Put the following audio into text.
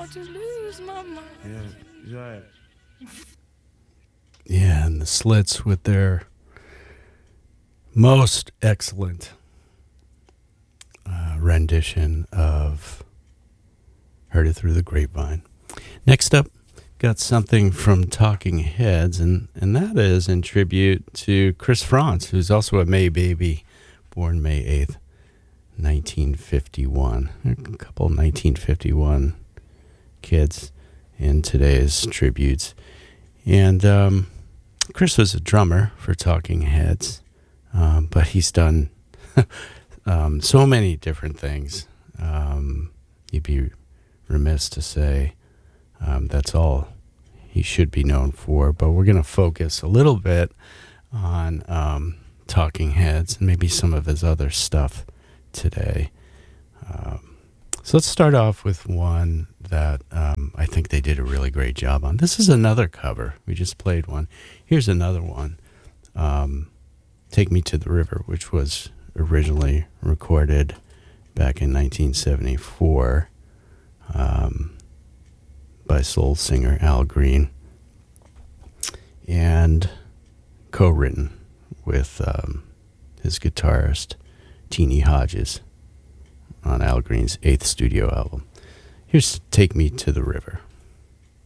to lose my mind. Yeah, yeah, and the Slits with their most excellent rendition of Heard It Through the Grapevine. Next up, got something from Talking Heads, and that is in tribute to Chris Frantz, who's also a May baby, born May 8th, 1951. A couple 1951 kids in today's tributes. And Chris was a drummer for Talking Heads, but he's done so many different things. You'd be remiss to say that's all he should be known for, but we're going to focus a little bit on Talking Heads and maybe some of his other stuff today. So let's start off with one that I think they did a really great job on. This is another cover. We just played one. Here's another one, Take Me to the River, which was originally recorded back in 1974 by soul singer Al Green, and co-written with his guitarist Teenie Hodges on Al Green's 8th studio album. Here's Take Me to the River.